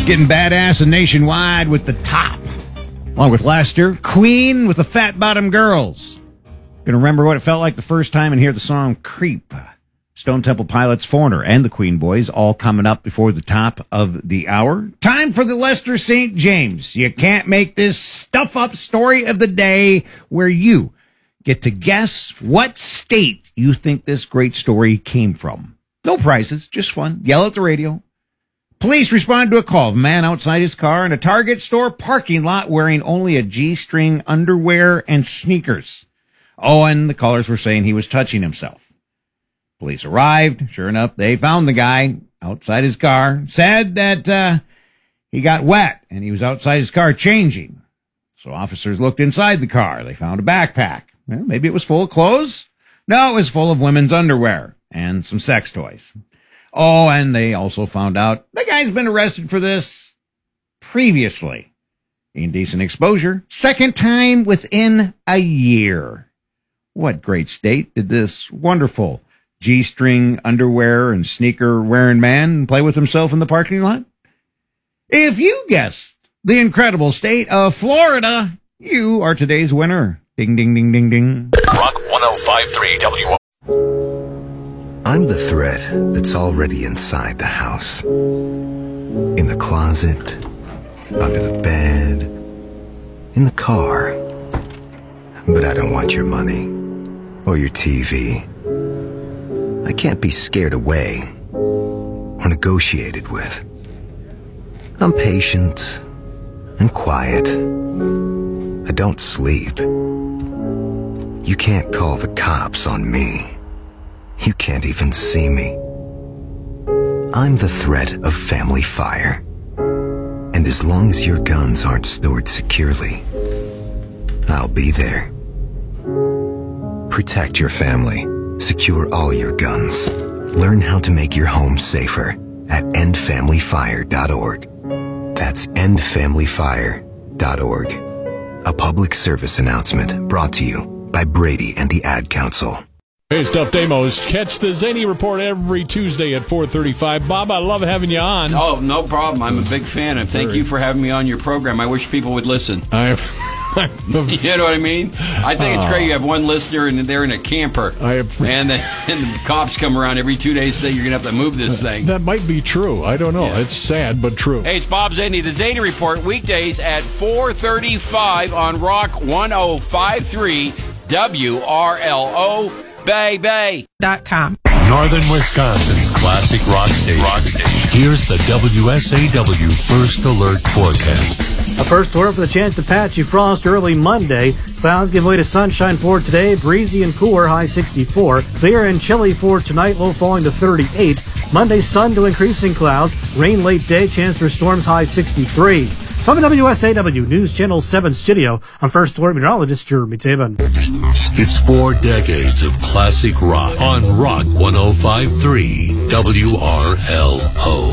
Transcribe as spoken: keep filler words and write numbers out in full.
Getting badass and nationwide with The Top. Along with last year, Queen with the Fat Bottom Girls. Gonna remember what it felt like the first time and hear the song Creep. Stone Temple Pilots, Foreigner, and the Queen Boys all coming up before the top of the hour. Time for the Lester Saint James. You can't make this stuff up story of the day, where you get to guess what state you think this great story came from. No prizes, just fun. Yell at the radio. Police respond to a call of a man outside his car in a Target store parking lot wearing only a G-string underwear and sneakers. Oh, and the callers were saying he was touching himself. Police arrived. Sure enough, they found the guy outside his car. Said that uh, he got wet and he was outside his car changing. So officers looked inside the car. They found a backpack. Well, maybe it was full of clothes. No, it was full of women's underwear and some sex toys. Oh, and they also found out the guy's been arrested for this previously. Indecent exposure. Second time within a year. What great state did this wonderful G-string underwear and sneaker wearing man play with himself in the parking lot? If you guessed the incredible state of Florida, you are today's winner. Ding, ding, ding, ding, ding. Rock one oh five three W. I'm the thread that's already inside the house. In the closet, under the bed, in the car. But I don't want your money or your T V. I can't be scared away or negotiated with. I'm patient and quiet. I don't sleep. You can't call the cops on me. You can't even see me. I'm the threat of family fire. And as long as your guns aren't stored securely, I'll be there. Protect your family. Secure all your guns. Learn how to make your home safer at end family fire dot org. That's end family fire dot org. A public service announcement brought to you by Brady and the Ad Council. Hey, Stuffed Amos. Catch the Zany Report every Tuesday at four thirty-five. Bob, I love having you on. Oh, no problem. I'm a big fan, and thank you for having me on your program. I wish people would listen. I You know what I mean? I think it's great you have one listener, and they're in a camper. I have, and, the, and the cops come around every two days and say you're going to have to move this thing. That might be true. I don't know. Yeah. It's sad, but true. Hey, it's Bob Zany. The Zany Report, weekdays at four thirty-five on Rock one oh five three W R L O. Bay Bay dot com. Northern Wisconsin's classic rock station. Rock station. Here's the W S A W First Alert forecast. A first alert for the chance of patchy frost early Monday. Clouds give way to sunshine for today. Breezy and cooler, high sixty-four. Clear and chilly for tonight, low falling to thirty-eight. Monday, sun to increasing clouds. Rain late day, chance for storms, high sixty-three. From the W S A W News Channel seven studio, I'm First Alert Meteorologist Jeremy Taban. It's four decades of classic rock on Rock one oh five three W R L O.